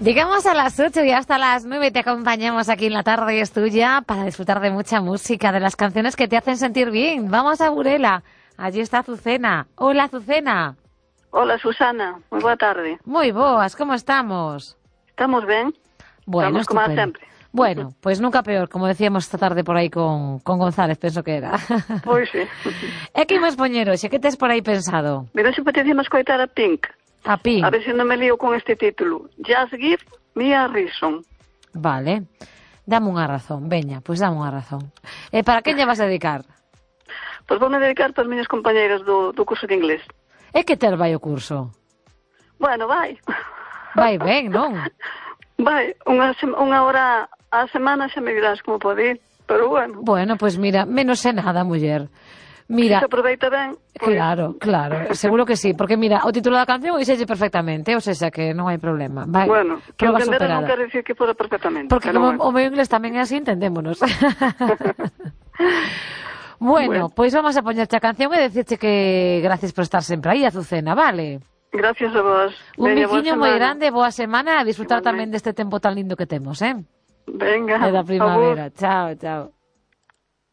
Llegamos a las 8 y hasta las 9 te acompañamos aquí en La Tarde es Tuya para disfrutar de mucha música, de las canciones que te hacen sentir bien. Vamos a Burela. Allí está Azucena. Hola, Azucena. Hola, Susana. Moi boa tarde. Moi boas, como estamos? Estamos ben? Bueno, estamos como estupendo. sempre. Bueno, pues nunca peor, como decíamos esta tarde por aí con González, penso que era. Pois sí. E que imos poñer hoxe? Que tes por aí pensado? Mira, se apetecemos coitar a Pink. A Pink. A ver se non me lío con este título. Just give me a reason. Vale. Dame unha razón, veña, pois dame unha razón. E para quen lle vas a dedicar? Pois vou me dedicar para as miñas compañeiras do curso de inglés. E que ter vai o curso? Bueno, vai. Vai ben, non? Vai, unha hora á semana xa me dirás como pode ir, pero bueno. Bueno, pois mira, menos é nada, muller. Mira, se aproveita ben. Pues... Claro, seguro que sí, porque mira, o título da canción oíselle perfectamente, ou seja, que non hai problema. Vai, bueno, que o entender superada. non quer dicir que fora perfectamente. Porque como o meu inglés tamén é así, entendémonos. Bueno, pois vamos a poñerte a canción e decirche que gracias por estar sempre aí, Azucena, vale? Gracias a vos. Un biquiño moi grande, boa semana, a disfrutar tamén deste tempo tan lindo que temos, Venga. E da primavera. Chao, chao.